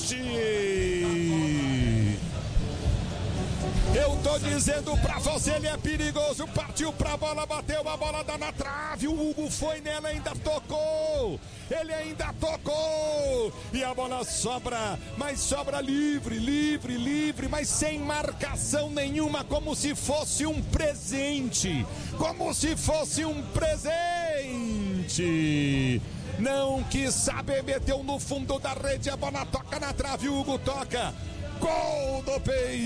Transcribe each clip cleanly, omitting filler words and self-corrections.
Eu tô dizendo pra você, ele é perigoso. Partiu pra bola, bateu a bola, dá na trave. O Hugo foi nela, ainda tocou. Ele ainda tocou. E a bola sobra, mas sobra livre, mas sem marcação nenhuma, como se fosse um presente. Como se fosse um presente. Não quis saber, meteu no fundo da rede, a bola toca na trave, o Hugo toca. Gol do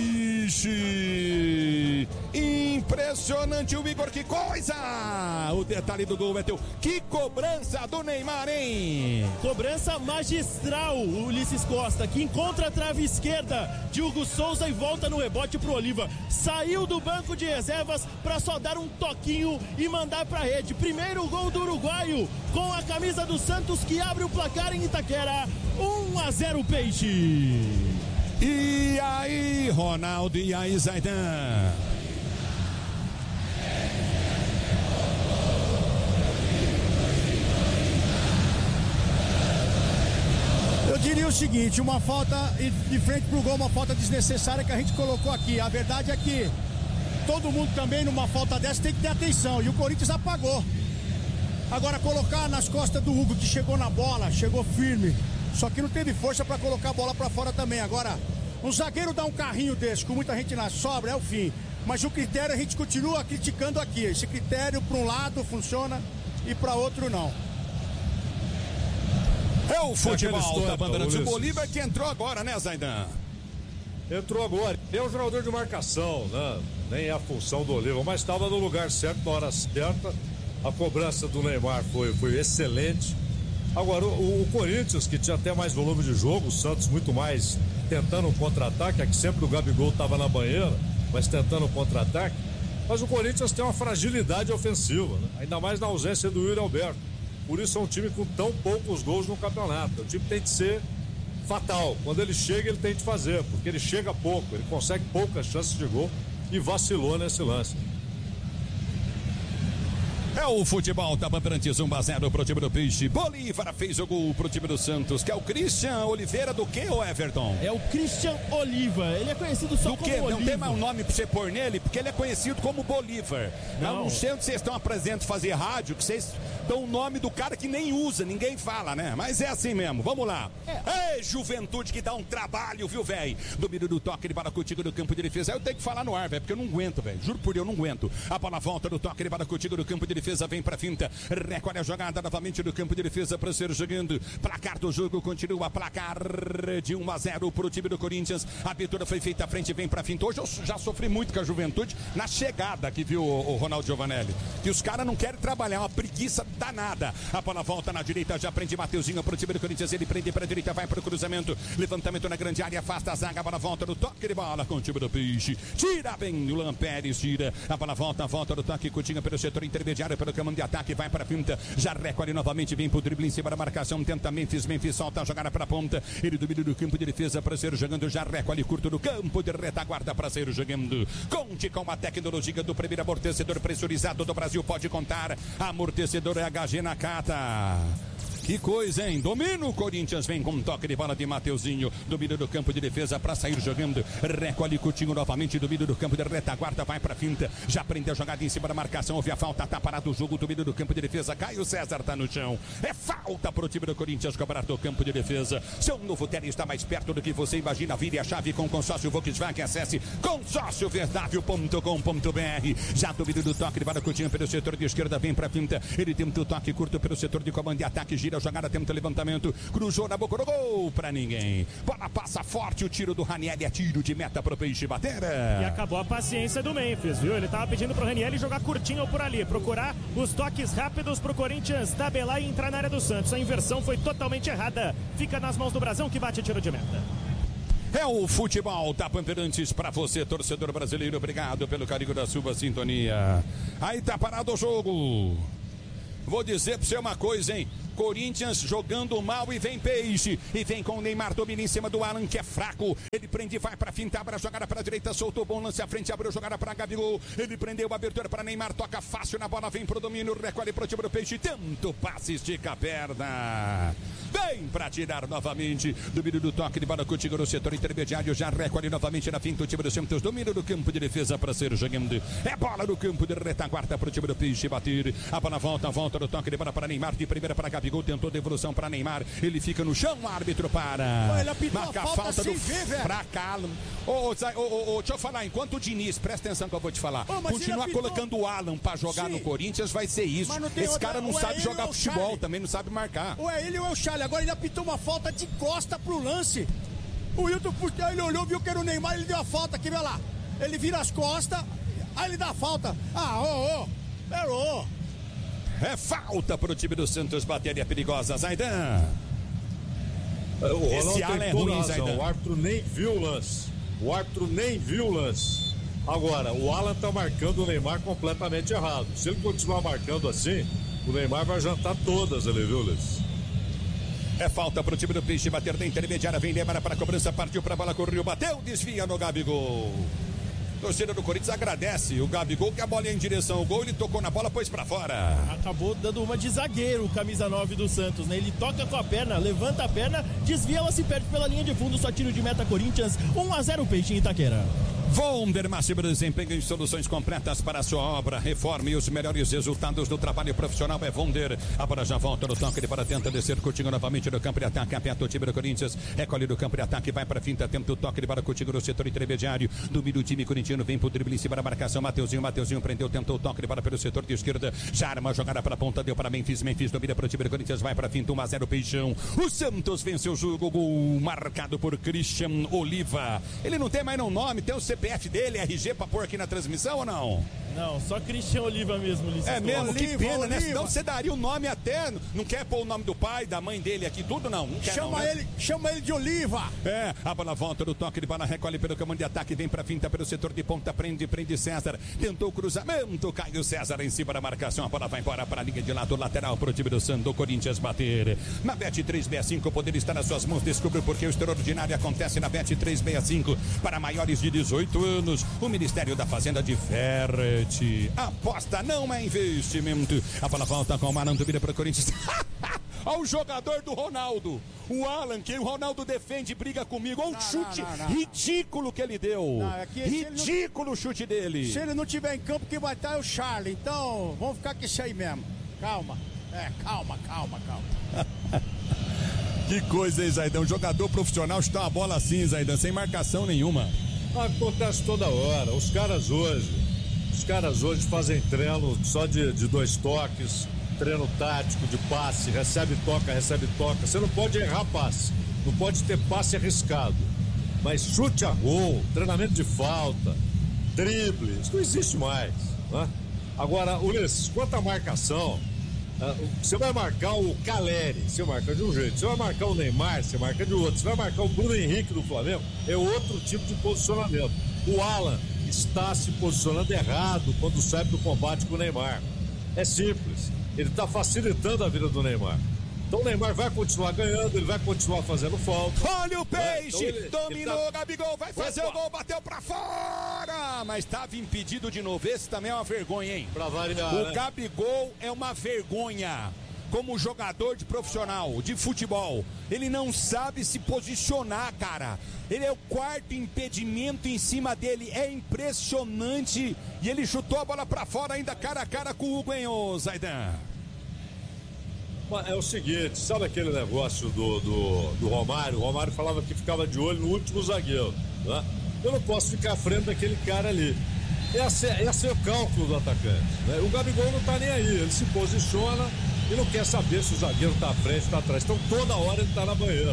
Peixe! Impressionante o Igor, que coisa! O detalhe do gol é teu. Que cobrança do Neymar, hein? Cobrança magistral, o Ulisses Costa, que encontra a trave esquerda de Hugo Souza e volta no rebote pro Oliva. Saiu do banco de reservas para só dar um toquinho e mandar pra rede. Primeiro gol do uruguaio com a camisa do Santos, que abre o placar em Itaquera. 1-0 Peixe. E aí, Ronaldo, e aí, Zaidan? Eu diria o seguinte, uma falta de frente pro gol, uma falta desnecessária que a gente colocou aqui. A verdade é que todo mundo também numa falta dessa tem que ter atenção, e o Corinthians apagou. Agora colocar nas costas do Hugo, que chegou na bola, chegou firme, só que não teve força para colocar a bola para fora também. Agora, um zagueiro dá um carrinho desse, com muita gente na sobra, é o fim. Mas o critério a gente continua criticando aqui. Esse critério para um lado funciona e para outro não. É o futebol da Bandeirantes. O Bolívar que entrou agora, né, Zaidan? Entrou agora. É um jogador de marcação, né? Nem é a função do Oliva, mas estava no lugar certo, na hora certa. A cobrança do Neymar foi excelente. Agora, o Corinthians, que tinha até mais volume de jogo, o Santos muito mais tentando um contra-ataque, aqui sempre o Gabigol estava na banheira, mas tentando um contra-ataque. Mas o Corinthians tem uma fragilidade ofensiva, né? Ainda mais na ausência do Yuri Alberto. Por isso é um time com tão poucos gols no campeonato. O time tem que ser fatal. Quando ele chega, ele tem que fazer, porque ele chega pouco, ele consegue poucas chances de gol e vacilou nesse lance. É o futebol da Bandeirantes, 1-0 pro time do Peixe. Bolívar fez o gol pro time do Santos, que é o Christian Oliveira do que, ô Everton? É o Christian Oliva, ele é conhecido só como Oliva. Não tem mais um nome pra você pôr nele, porque ele é conhecido como Bolívar. Não sei onde vocês estão apresentando fazer rádio, que vocês dão o nome do cara que nem usa, ninguém fala, né? Mas é assim mesmo, vamos lá. Ei, Juventude, que dá um trabalho, viu, velho? Domínio do toque, ele bala contigo no campo de defesa. Eu tenho que falar no ar, velho, porque eu não aguento, velho. Juro por Deus, eu não aguento. A bola volta do toque, ele bala contigo no campo de defesa, vem pra finta, recolhe a jogada novamente do campo de defesa para ser jogando. Placar do jogo continua, placar de 1-0 pro time do Corinthians. A abertura foi feita à frente, vem pra finta. Hoje eu já sofri muito com a Juventude na chegada aqui, viu, o Ronaldo Giovanelli? Que os caras não querem trabalhar, uma preguiça danada. A bola volta na direita, já prende Mateuzinho pro time do Corinthians, ele prende pra direita, vai pro cruzamento, levantamento na grande área, afasta a zaga, a bola volta no toque de bola com o time do Peixe. Tira bem o Lampérez, tira. A bola volta do toque, Coutinho pelo setor intermediário, pelo comando de ataque, vai para a finta, já recolhe novamente, vem pro drible em cima da marcação, tenta Memphis solta a jogada para a ponta, ele domina do campo de defesa para ser jogando, já recolhe curto do campo de retaguarda para ser jogando. Conte com a tecnologia do primeiro amortecedor pressurizado do Brasil, pode contar, amortecedor HG Nakata. Que coisa, hein? Domina o Corinthians, vem com um toque de bola de Mateuzinho, domínio do campo de defesa para sair jogando, recolhe Coutinho novamente, domínio do campo de retaguarda, vai pra finta, já prende a jogada em cima da marcação, houve a falta, tá parado o jogo, domínio do campo de defesa, Caio César tá no chão, é falta pro time do Corinthians cobrar do campo de defesa. Seu novo tênis está mais perto do que você imagina, vire a chave com consórcio Volkswagen, acesse consórcioverdável.com.br. Já domínio do toque de bola, Coutinho pelo setor de esquerda, vem pra finta, ele tenta o toque curto pelo setor de comando de ataque, gira a jogada, tenta o levantamento, cruzou na boca do gol pra ninguém. Bola passa forte, o tiro do Raniel é tiro de meta pro Peixe bater. E acabou a paciência do Memphis, viu? Ele tava pedindo pro Raniel jogar curtinho por ali, procurar os toques rápidos pro Corinthians tabelar e entrar na área do Santos. A inversão foi totalmente errada. Fica nas mãos do Brasão, que bate tiro de meta. É o futebol da Bandeirantes pra você, torcedor brasileiro. Obrigado pelo carinho da sua sintonia. Aí tá parado o jogo. Vou dizer pra você uma coisa, hein? Corinthians jogando mal e vem Peixe. E vem com o Neymar, domina em cima do Alan, que é fraco. Ele prende, vai pra finta, abre a jogada pra direita, soltou bom lance à frente, abriu a jogada pra Gabigol. Ele prendeu a abertura pra Neymar, toca fácil na bola, vem pro domínio, recolhe pro time do Peixe. Tanto passe, estica a perna. vem pra tirar novamente. Domínio do toque de bola contigo no setor intermediário. Já recolhe novamente na finta o time do Santos. Domínio do campo de defesa para ser jogando. É bola no campo de retaguarda para o time do Peixe bater. A bola volta do toque de bola para Neymar. De primeira para Gabigol. Tentou devolução para Neymar. Ele fica no chão. O árbitro para. Ele apitou marca a falta do pra Calma. Deixa eu falar. Enquanto o Diniz, presta atenção que eu vou te falar. Continuar colocando o Alan pra jogar no Corinthians vai ser isso. Esse cara não sabe jogar futebol, também não sabe marcar. Ou é ele ou é o Charlie. Agora ele apitou uma falta de costa pro lance. O Hilton, ele olhou, viu que era o Neymar, ele deu a falta aqui, vê lá. Ele vira as costas, aí ele dá a falta. Errou. É falta pro time do Santos, bateria perigosa, Zaidan. Esse Alan é ruim, Zaidan. O árbitro nem viu o lance. Agora, o Alan tá marcando o Neymar completamente errado. Se ele continuar marcando assim, o Neymar vai jantar todas ali, viu, Luiz? É falta pro time do Peixe bater da intermediária. Vem Neymar para a cobrança, partiu pra bola, correu, bateu, desvia no Gabigol. Torcida do Corinthians agradece o Gabigol, que a bola ia em direção ao gol, ele tocou na bola, pôs pra fora. Acabou dando uma de zagueiro, camisa 9 do Santos, né? Ele toca com a perna, levanta a perna, desvia, ela se perde pela linha de fundo, só tiro de meta Corinthians, 1-0 Peixe em Itaquera. Vonder, máximo desempenho em soluções completas para a sua obra, reforma e os melhores resultados do trabalho profissional é Vonder. A bola já volta no toque, ele para tenta descer, Coutinho novamente no campo de ataque, aperta o time do Corinthians, recolhe do campo de ataque, vai para a finta, tenta o toque de bola, Coutinho no setor intermediário, domina o time corintiano, vem pro drible em cima da marcação, Mateuzinho prendeu, tentou o toque de bola pelo setor de esquerda, já arma a jogada para a ponta, deu para Memphis domina para o time do Corinthians, vai para a finta, 1-0 Peixão. O Santos venceu o jogo, gol marcado por Christian Oliva. Ele não tem mais não nome, tem o CPF dele, RG pra pôr aqui na transmissão ou não? Não, só Christian Oliva mesmo, Ulisses. É mesmo, que pena, Oliva. né? Senão você daria o nome até, não quer pôr o nome do pai, da mãe dele aqui, tudo não. Não quer Chama ele de Oliva. É, a bola volta do toque de bola, recolhe pelo comando de ataque, vem pra finta pelo setor de ponta, prende César, tentou o cruzamento, caiu César em cima da marcação, a bola vai embora para a linha de lado lateral pro time do Santos, do Corinthians bater. Na Bet365, o poder está nas suas mãos, descubra porque o extraordinário acontece na Bet365, para maiores de 18 anos, o Ministério da Fazenda diverte. Aposta não é investimento. A bola volta com o Alan, vira para o Corinthians. Olha o jogador do Ronaldo, o Alan, que o Ronaldo defende, briga comigo. Olha o chute ridículo que ele deu. Ridículo o chute dele. Se ele não tiver em campo, quem vai estar é o Charlie. Então, vamos ficar com isso aí mesmo. Calma. Calma. Que coisa, hein, Zaidan? Um jogador profissional chutar uma bola assim, Zaidan, sem marcação nenhuma. Acontece toda hora. Os caras hoje fazem treino só de 2 toques, treino tático, de passe, recebe, toca. Você não pode errar passe, não pode ter passe arriscado. Mas chute a gol, treinamento de falta, drible, isso não existe mais, né? Agora, Ulisses, quanto à marcação, você vai marcar o Caleri, você marca de um jeito. Você vai marcar o Neymar, você marca de outro. Você vai marcar o Bruno Henrique do Flamengo, é outro tipo de posicionamento. O Alan está se posicionando errado quando sai do combate com o Neymar. É simples, ele está facilitando a vida do Neymar. Então o Neymar vai continuar ganhando, ele vai continuar fazendo falta. Olha o Peixe, então dominou o Gabigol, vai fazer o gol, bateu pra fora, mas estava impedido de novo. Esse também é uma vergonha, hein? Pra variar, o Gabigol é uma vergonha. Como jogador de profissional, de futebol, ele não sabe se posicionar, cara. Ele é o 4º impedimento em cima dele, é impressionante. E ele chutou a bola pra fora ainda cara a cara com o Hugo, hein, ô Zaidan? É o seguinte, sabe aquele negócio do Romário? O Romário falava que ficava de olho no último zagueiro, né? Eu não posso ficar à frente daquele cara ali. Esse é o cálculo do atacante, né? O Gabigol não tá nem aí, ele se posiciona e não quer saber se o zagueiro tá à frente ou tá atrás. Então toda hora ele tá na banheira.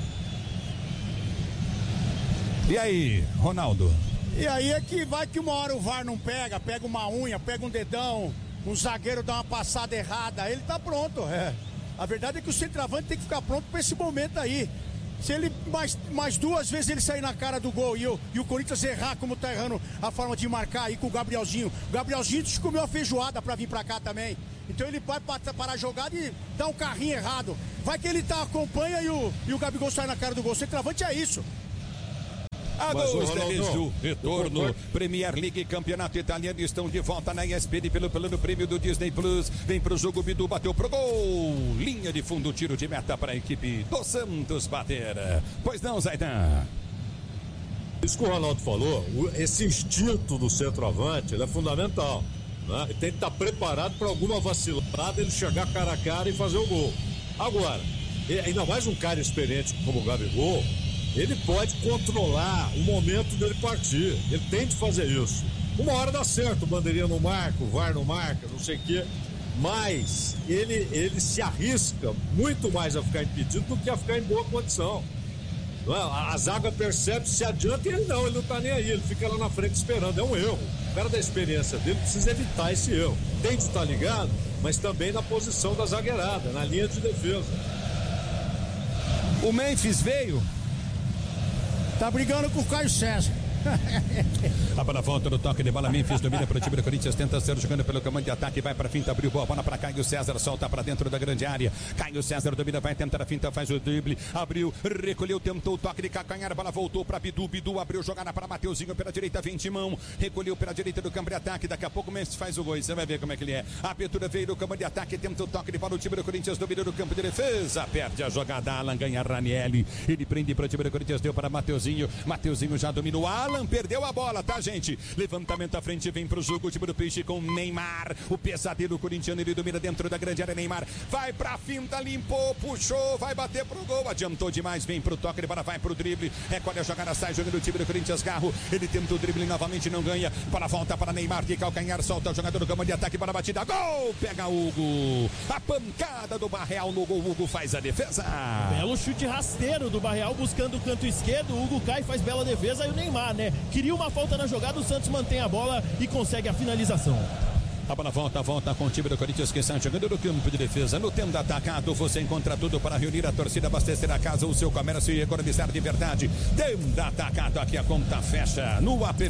E aí, Ronaldo? E aí é que vai que uma hora o VAR não pega uma unha, pega um dedão, um zagueiro dá uma passada errada, ele tá pronto. A verdade é que o centroavante tem que ficar pronto para esse momento aí. Se ele mais 2 vezes ele sair na cara do gol e o Corinthians errar como tá errando a forma de marcar aí com o Gabrielzinho. O Gabrielzinho comeu a feijoada pra vir pra cá também. Então ele vai parar a jogada e dá um carrinho errado. Vai que ele acompanha e o Gabigol sai na cara do gol. O centroavante é isso. Agosto, retorno, Premier League, Campeonato Italiano, estão de volta na ESPN pelo prêmio do Disney Plus. Vem pro jogo, Bidu bateu pro gol. Linha de fundo, tiro de meta para a equipe do Santos bater. Pois não, Zaidan? Isso que o Ronaldo falou, esse instinto do centroavante, ele é fundamental. Né? Ele tem que estar preparado para alguma vacilada, ele chegar cara a cara e fazer o gol. Agora, ainda mais um cara experiente como o Gabigol, ele pode controlar o momento dele partir. Ele tem de fazer isso. Uma hora dá certo, o bandeirinha não marca, o VAR não marca, não sei o quê. Mas ele se arrisca muito mais a ficar impedido do que a ficar em boa condição. A zaga percebe, se adianta e ele não tá nem aí. Ele fica lá na frente esperando. É um erro. O cara da experiência dele precisa evitar esse erro. Tem de estar ligado, mas também na posição da zagueirada, na linha de defesa. O Memphis veio. Tá brigando com o Caio César. A bola volta no toque de bola, Memphis domina para o time do Corinthians, tenta ser jogando pelo comando de ataque, vai para a finta, abriu boa bola para Caio César, solta para dentro da grande área. Caio César domina, vai tentar a finta, faz o drible, abriu, recolheu, tentou o toque de calcanhar, a bola voltou para Bidu, abriu jogada para Mateuzinho pela direita, vem Timão, recolheu pela direita do campo de ataque, daqui a pouco o Memphis faz o gol, você vai ver como é que ele é. A abertura veio do campo de ataque, tenta o toque de bola, o time do Corinthians domina no campo de defesa, perde a jogada, Alan ganha Ranieri, ele prende para o time do Corinthians, deu para Mateuzinho já dominou, Alan perdeu a bola, tá, gente? Levantamento à frente, vem pro jogo o time do Peixe com Neymar, o pesadelo corintiano, ele domina dentro da grande área, Neymar vai pra finta, limpou, puxou, vai bater pro gol, adiantou demais, vem pro toque de bola, vai pro drible, recolhe a jogada, sai jogando o time do Corinthians, Garro, ele tenta o drible novamente, não ganha, bola volta para Neymar, de calcanhar, solta o jogador do campo de ataque, bola batida, gol, pega Hugo, a pancada do Barreal no gol, Hugo faz a defesa. Belo chute rasteiro do Barreal, buscando o canto esquerdo, o Hugo cai, faz bela defesa, e o Neymar, né, queria uma falta na jogada, o Santos mantém a bola e consegue a finalização. A bola volta com o time do Corinthians que está jogando no campo de defesa. No tempo atacado, você encontra tudo para reunir a torcida, abastecer a casa, o seu comércio e economizar de verdade. Tempo atacado, aqui a conta fecha no app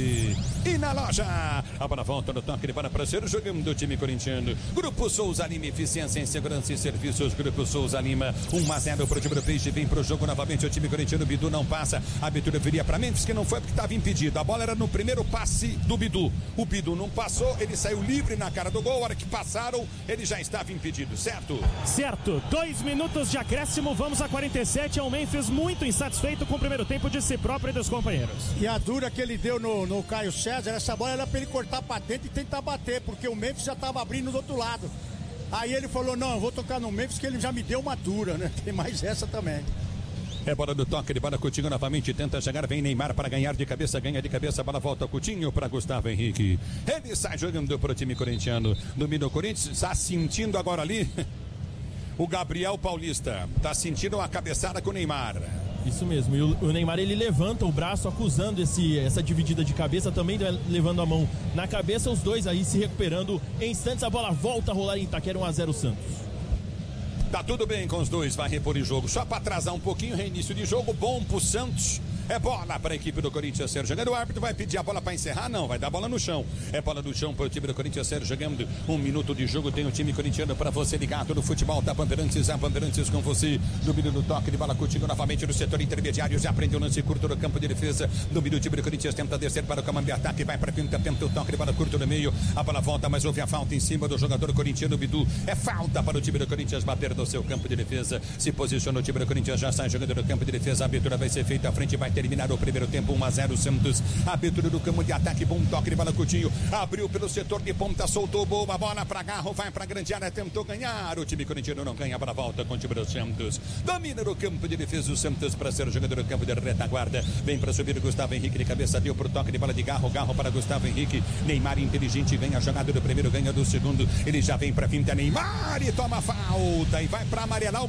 e na loja. A bola volta no toque de bola para ser jogando do time corintiano. Grupo Souza Lima, eficiência em segurança e serviços. Grupo Souza Lima, 1-0 para o time do Peixe. Vem para o jogo novamente o time corintiano. Bidu não passa. A abertura viria para Memphis, que não foi porque estava impedido. A bola era no primeiro passe do Bidu. O Bidu não passou, ele saiu livre na cara do gol, a hora que passaram, ele já estava impedido, certo? Certo, 2 minutos de acréscimo, vamos a 47, é o Memphis muito insatisfeito com o primeiro tempo de si próprio e dos companheiros. E a dura que ele deu no Caio César, essa bola era para ele cortar para dentro e tentar bater, porque o Memphis já estava abrindo do outro lado. Aí ele falou, não, eu vou tocar no Memphis que ele já me deu uma dura, né? Tem mais essa também. É bola do toque de bola, Coutinho novamente tenta chegar, vem Neymar para ganhar de cabeça, ganha de cabeça, bola volta Coutinho para Gustavo Henrique. Ele sai jogando para o time corintiano, domina o Corinthians, está sentindo agora ali o Gabriel Paulista, está sentindo a cabeçada com o Neymar. Isso mesmo, e o Neymar ele levanta o braço acusando essa dividida de cabeça, também levando a mão na cabeça, os dois aí se recuperando em instantes, a bola volta a rolar em Itaquera, 1-0 Santos. Tá tudo bem com os dois, vai repor em jogo. Só para atrasar um pouquinho, reinício de jogo, bom pro Santos. É bola para a equipe do Corinthians ser jogando. O árbitro vai pedir a bola para encerrar? Não, vai dar bola no chão. É bola no chão para o time do Corinthians ser jogando. 1 minuto de jogo, tem o time corintiano para você ligado no futebol da Bandeirantes. A Bandeirantes com você. Domínio do toque de bola, Coutinho novamente no setor intermediário. Já aprendeu o lance curto no campo de defesa. Domínio do time do Corinthians, tenta descer para o comando de ataque. Vai para quinta, tenta o toque de bola curto no meio. A bola volta, mas houve a falta em cima do jogador corintiano, Bidu. É falta para o time do Corinthians bater no seu campo de defesa. Se posiciona o time do Corinthians, já sai jogando no campo de defesa. A abertura vai ser feita à frente, vai terminar o primeiro tempo. 1-0 Santos, abertura do campo de ataque, bom toque de bola, Coutinho abriu pelo setor de ponta, soltou boa bola para Garro, vai para grande área, tentou ganhar, o time corintiano não ganha, a bola volta com o time do Santos, domina no campo de defesa o Santos para ser jogador do campo de retaguarda, vem para subir o Gustavo Henrique de cabeça, deu pro toque de bola de Garro para Gustavo Henrique, Neymar inteligente, ganha a jogada do primeiro, ganha do segundo, ele já vem para finta, Neymar e toma falta e vai para amarelar o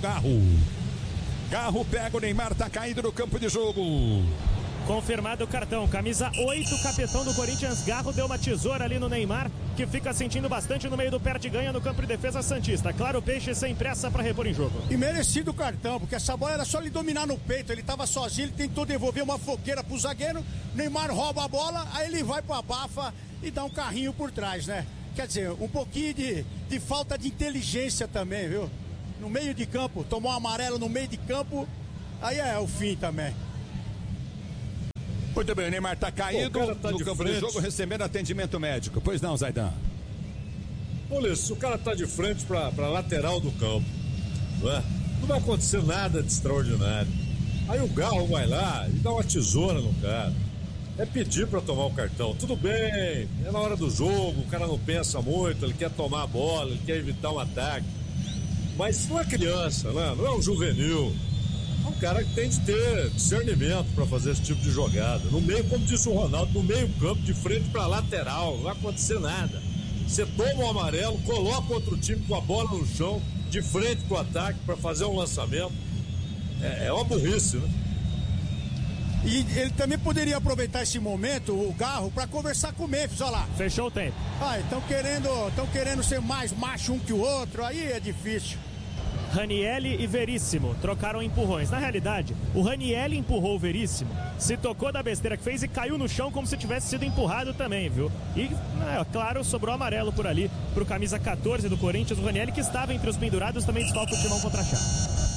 Garro pega o Neymar, tá caído no campo de jogo. Confirmado o cartão, camisa 8, capitão do Corinthians, Garro deu uma tesoura ali no Neymar, que fica sentindo bastante no meio do perde-ganha no campo de defesa santista. Claro, o Peixe sem pressa para repor em jogo. E merecido o cartão, porque essa bola era só ele dominar no peito, ele estava sozinho, ele tentou devolver uma fogueira pro zagueiro, Neymar rouba a bola, aí ele vai pro abafa e dá um carrinho por trás, né? Quer dizer, um pouquinho de falta de inteligência também, viu? No meio de campo, tomou um amarelo no meio de campo, aí é o fim também. Muito bem, o Neymar tá caído no campo de jogo recebendo atendimento médico. Pois não, Zaidan? Olha, se o cara tá de frente pra lateral do campo, não vai acontecer nada de extraordinário. Aí o Galo vai lá e dá uma tesoura no cara. É pedir pra tomar o cartão. Tudo bem, é na hora do jogo, o cara não pensa muito, ele quer tomar a bola, ele quer evitar um ataque. Mas não é criança, né? Não é um juvenil. É um cara que tem de ter discernimento para fazer esse tipo de jogada. No meio, como disse o Ronaldo, no meio campo, de frente para lateral, não vai acontecer nada. Você toma o amarelo, coloca outro time com a bola no chão, de frente pro ataque para fazer um lançamento. É uma burrice, né? E ele também poderia aproveitar esse momento, o Garro, para conversar com o Memphis, olha lá. Fechou o tempo. Estão querendo ser mais macho um que o outro, aí é difícil. Ranielli e Veríssimo trocaram empurrões. Na realidade, o Ranielli empurrou o Veríssimo, se tocou da besteira que fez e caiu no chão como se tivesse sido empurrado também, viu? E, claro, sobrou amarelo por ali pro camisa 14 do Corinthians. O Ranielli, que estava entre os pendurados, também desfalca o timão contra a Chape.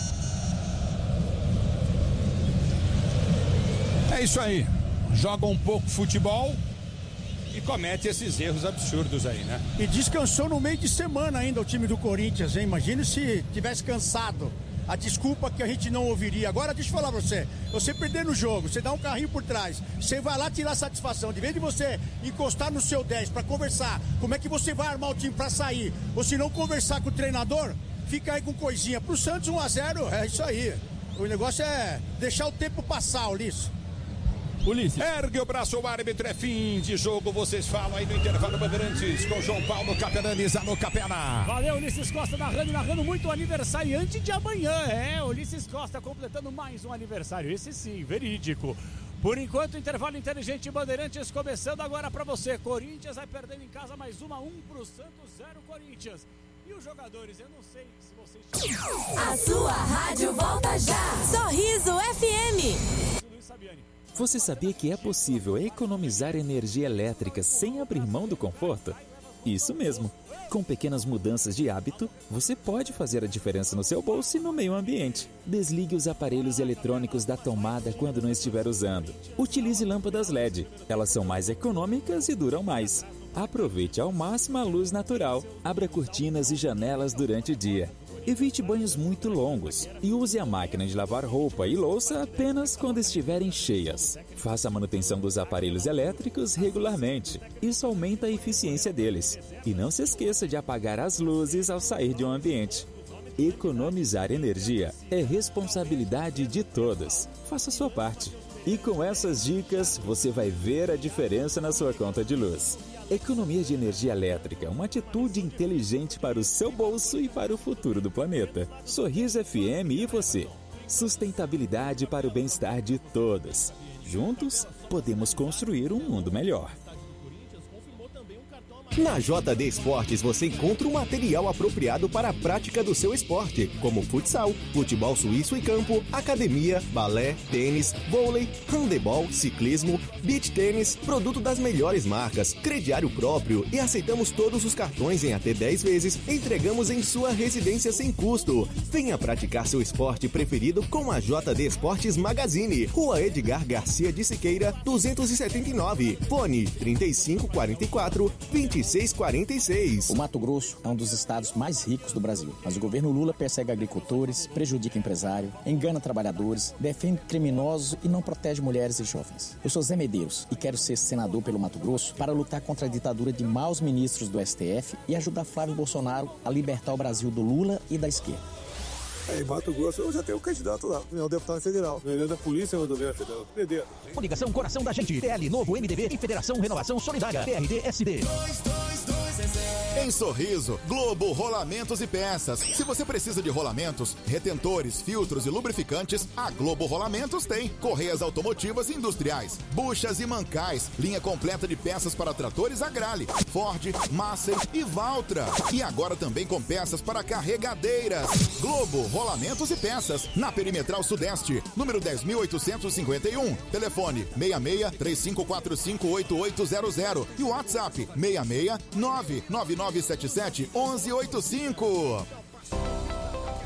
É isso aí. Joga um pouco futebol e comete esses erros absurdos aí, né? E descansou no meio de semana ainda o time do Corinthians, hein? Imagina se tivesse cansado. A desculpa que a gente não ouviria. Agora deixa eu falar pra você perder no jogo, você dá um carrinho por trás, você vai lá tirar satisfação, de vez de você encostar no seu 10 pra conversar, como é que você vai armar o time pra sair, ou se não conversar com o treinador, fica aí com coisinha. Pro Santos 1-0, é isso aí. O negócio é deixar o tempo passar, Ulisses. Ulisses. Ergue o braço, o árbitro, é fim de jogo. Vocês falam aí no intervalo Bandeirantes com João Paulo Capelaniza no Capena. Valeu, Ulisses Costa narrando muito o aniversariante de amanhã. Ulisses Costa completando mais um aniversário. Esse sim, verídico. Por enquanto, intervalo inteligente Bandeirantes começando agora pra você. Corinthians vai perdendo em casa mais 1-1 pro Santos, 0 Corinthians. E os jogadores, eu não sei se vocês... A sua rádio volta já. Sorriso FM. Luiz Sabiani. Você sabia que é possível economizar energia elétrica sem abrir mão do conforto? Isso mesmo! Com pequenas mudanças de hábito, você pode fazer a diferença no seu bolso e no meio ambiente. Desligue os aparelhos eletrônicos da tomada quando não estiver usando. Utilize lâmpadas LED. Elas são mais econômicas e duram mais. Aproveite ao máximo a luz natural. Abra cortinas e janelas durante o dia. Evite banhos muito longos e use a máquina de lavar roupa e louça apenas quando estiverem cheias. Faça a manutenção dos aparelhos elétricos regularmente. Isso aumenta a eficiência deles. E não se esqueça de apagar as luzes ao sair de um ambiente. Economizar energia é responsabilidade de todos. Faça a sua parte. E com essas dicas, você vai ver a diferença na sua conta de luz. Economia de energia elétrica, uma atitude inteligente para o seu bolso e para o futuro do planeta. Sorriso FM e você. Sustentabilidade para o bem-estar de todos. Juntos, podemos construir um mundo melhor. Na JD Esportes você encontra um material apropriado para a prática do seu esporte, como futsal, futebol suíço e campo, academia, balé, tênis, vôlei, handebol, ciclismo, beach tênis, produto das melhores marcas, crediário próprio e aceitamos todos os cartões em até 10 vezes, entregamos em sua residência sem custo. Venha praticar seu esporte preferido com a JD Esportes Magazine, Rua Edgar Garcia de Siqueira, 279, fone 3544-2646. O Mato Grosso é um dos estados mais ricos do Brasil, mas o governo Lula persegue agricultores, prejudica empresário, engana trabalhadores, defende criminosos e não protege mulheres e jovens. Eu sou Zé Medeiros e quero ser senador pelo Mato Grosso para lutar contra a ditadura de maus ministros do STF e ajudar Flávio Bolsonaro a libertar o Brasil do Lula e da esquerda. Em Mato Grosso eu já tenho um candidato lá, é o deputado federal. Ele é da Polícia Rodoviária Federal. Coligação Coração da Gente, PL Novo MDB e Federação Renovação Solidária, PRD-SD. Em Sorriso, Globo Rolamentos e Peças. Se você precisa de rolamentos, retentores, filtros e lubrificantes, a Globo Rolamentos tem. Correias automotivas e industriais, buchas e mancais, linha completa de peças para tratores Agrale, Ford, Massey e Valtra. E agora também com peças para carregadeiras. Globo Rolamentos e Peças, na Perimetral Sudeste, número 10.851. Telefone 66-3545-8800 e o WhatsApp 66-99977-1185.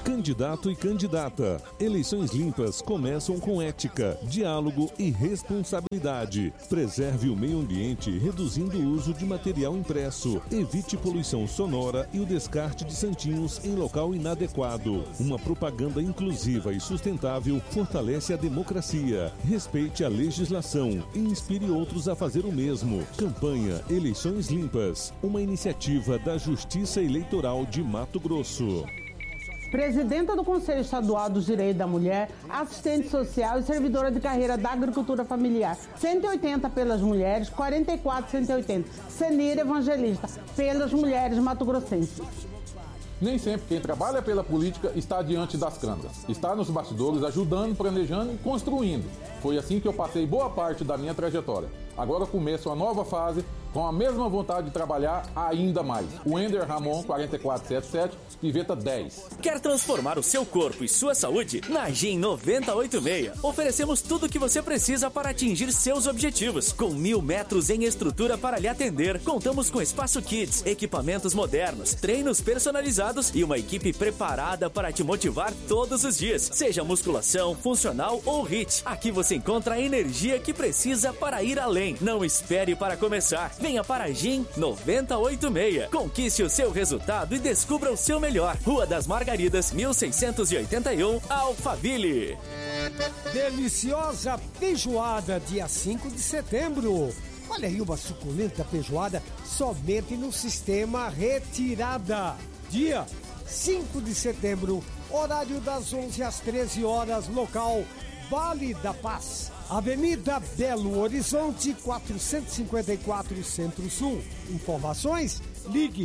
candidato e candidata. Eleições limpas começam com ética, diálogo e responsabilidade. Preserve o meio ambiente reduzindo o uso de material impresso. Evite poluição sonora e o descarte de santinhos em local inadequado. Uma propaganda inclusiva e sustentável fortalece a democracia. Respeite a legislação e inspire outros a fazer o mesmo. Campanha Eleições Limpas, uma iniciativa da Justiça Eleitoral de Mato Grosso. Presidenta do Conselho Estadual dos Direitos da Mulher, assistente social e servidora de carreira da agricultura familiar. 180 pelas mulheres, 44 180. Senira Evangelista, pelas mulheres mato-grossenses. Nem sempre quem trabalha pela política está diante das câmeras. Está nos bastidores ajudando, planejando e construindo. Foi assim que eu passei boa parte da minha trajetória. Agora começo uma nova fase com a mesma vontade de trabalhar ainda mais. Wender Ramon, 4477, Piveta 10. Quer transformar o seu corpo e sua saúde? Na GEM 986, oferecemos tudo o que você precisa para atingir seus objetivos. Com 1.000 metros em estrutura para lhe atender, contamos com espaço kids, equipamentos modernos, treinos personalizados e uma equipe preparada para te motivar todos os dias. Seja musculação, funcional ou HIIT. Aqui você encontra a energia que precisa para ir além. Não espere para começar. Venha para a GEM 986. Conquiste o seu resultado e descubra o seu melhor. Rua das Margaridas, 1681, Alphaville. Deliciosa feijoada, dia 5 de setembro. Olha aí uma suculenta feijoada somente no sistema Retirada. Dia 5 de setembro, horário das 11 às 13 horas, local Vale da Paz. Avenida Belo Horizonte, 454, Centro-Sul. Informações? Ligue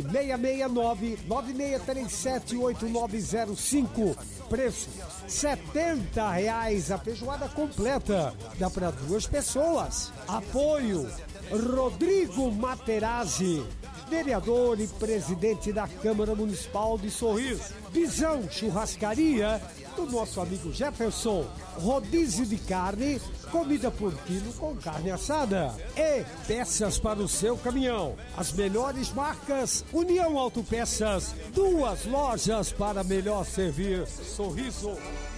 669-9637-8905. Preço R$70 a feijoada completa. Dá para 2 pessoas. Apoio Rodrigo Materazzi, vereador e presidente da Câmara Municipal de Sorriso. Visão Churrascaria do nosso amigo Jefferson. Rodízio de carne, comida por quilo com carne assada. E peças para o seu caminhão. As melhores marcas, União Autopeças. 2 lojas para melhor servir. Sorriso.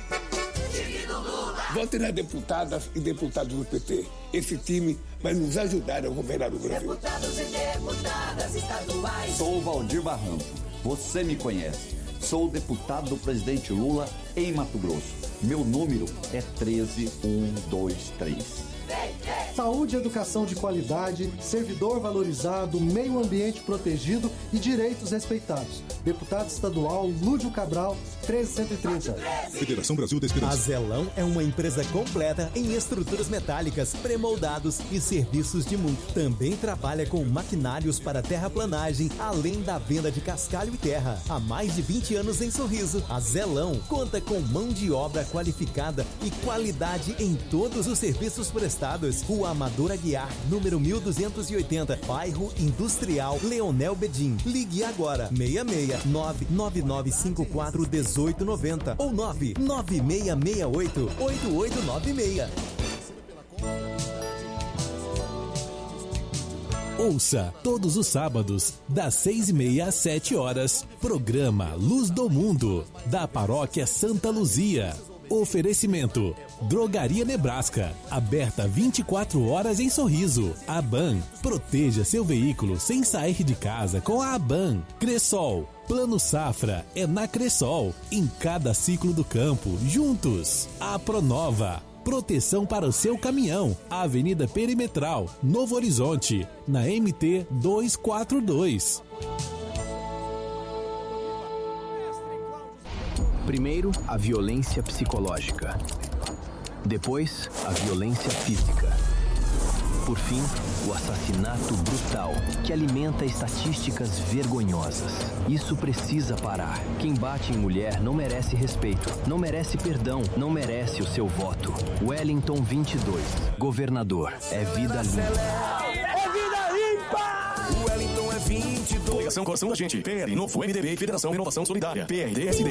Vote nas deputadas e deputados do PT. Esse time vai nos ajudar a governar o Brasil. Deputados e deputadas estaduais. Sou Valdir Barranco. Você me conhece. Sou o deputado do presidente Lula em Mato Grosso. Meu número é 13123. Saúde e educação de qualidade, servidor valorizado, meio ambiente protegido e direitos respeitados. Deputado estadual Lúdio Cabral, 13130. Federação Brasil da Esperança. A Zelão é uma empresa completa em estruturas metálicas, pré-moldados e serviços de multi. Também trabalha com maquinários para terraplanagem, além da venda de cascalho e terra. Há mais de 20 anos em Sorriso, a Zelão conta com mão de obra qualificada e qualidade em todos os serviços prestados. Rua Amador Aguiar, número 1280, bairro Industrial, Leonel Bedim. Ligue agora, 669-9954-1890 ou 99668-8896. Ouça todos os sábados, das 6h30 às 7 horas, programa Luz do Mundo, da Paróquia Santa Luzia. Oferecimento: Drogaria Nebraska, aberta 24 horas em Sorriso. Aban, proteja seu veículo sem sair de casa com a Aban. Cressol, Plano Safra é na Cressol, em cada ciclo do campo, juntos. A Pronova, proteção para o seu caminhão. Avenida Perimetral, Novo Horizonte, na MT 242. Primeiro, a violência psicológica. Depois, a violência física. Por fim, o assassinato brutal, que alimenta estatísticas vergonhosas. Isso precisa parar. Quem bate em mulher não merece respeito, não merece perdão, não merece o seu voto. Wellington 22, governador. É vida limpa. É vida limpa! O Wellington é 22. Coligação Coração da Gente. PL, Novo MDB e Federação Renovação Solidária. PRDSD.